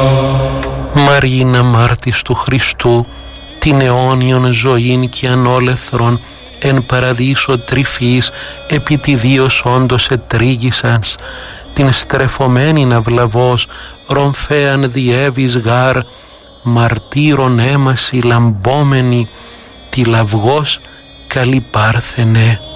Μαρίνα μάρτης του Χριστού, την αιώνιον ζωήν και ανόλεθρον εν παραδείσο τρυφής επί τη Δίος όντως ετρίγησας, την στρεφωμένην αυλαβός ρομφέαν διέβης γάρ, μαρτύρων έμαση λαμπόμενη, τη λαυγός καλή πάρθενε.